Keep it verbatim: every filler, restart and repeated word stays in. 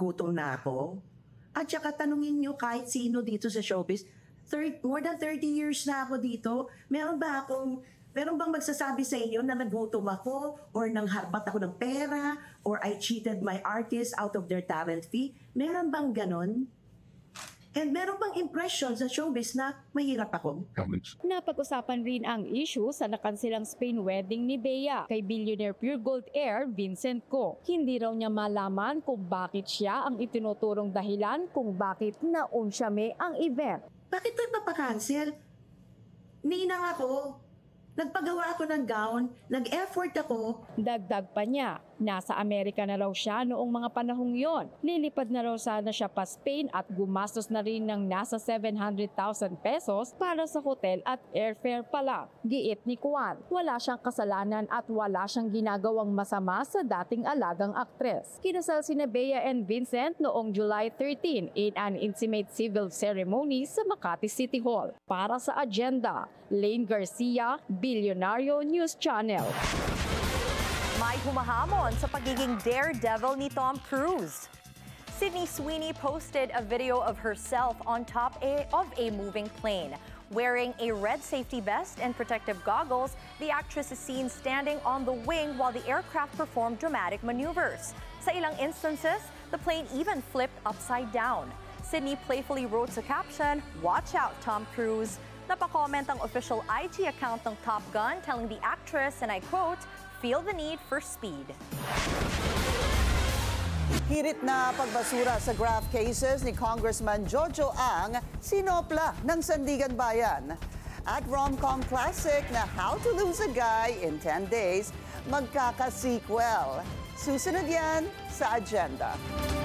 nagugutom na ako. At saka tanungin nyo kahit sino dito sa showbiz, third, more than thirty years na ako dito, meron ba akong, meron bang magsasabi sa inyo na nagutom ako or nangharbat ako ng pera or I cheated my artist out of their talent fee? Meron bang ganon? And meron bang impression sa showbiz na mahirap ako? Napag-usapan rin ang issue sa nakansilang Spain wedding ni Bea kay billionaire Pure Gold heir Vincent Co. Hindi raw niya malaman kung bakit siya ang itinuturong dahilan kung bakit naunsiyame ang event. Bakit nagpapakancel? Ninang ako. Nagpagawa ako ng gown, nag-effort ako. Dagdag pa niya, nasa Amerika na raw siya noong mga panahong yon. Lilipad na raw sana siya pa Spain at gumastos na rin ng nasa seven hundred thousand pesos para sa hotel at airfare pa lang. Giit ni Kwan, wala siyang kasalanan at wala siyang ginagawang masama sa dating alagang aktres. Kinasal sina Bea and Vincent noong July thirteenth in an intimate civil ceremony sa Makati City Hall. Para sa Agenda, Lane Garcia, Billionario News Channel. May humahamon sa pagiging daredevil ni Tom Cruise. Sydney Sweeney posted a video of herself on top a, of a moving plane. Wearing a red safety vest and protective goggles, the actress is seen standing on the wing while the aircraft performed dramatic maneuvers. Sa ilang instances, the plane even flipped upside down. Sydney playfully wrote sa caption, "Watch out, Tom Cruise." Napakomment ang official I G account ng Top Gun telling the actress, and I quote, "Feel the need for speed." Hirit na pagbasura sa graft cases ni Congressman Jojo Ang, sinopla ng Sandigan Bayan. At rom-com classic na How to Lose a Guy in ten days, magkaka-sequel. Susunod yan sa Agenda.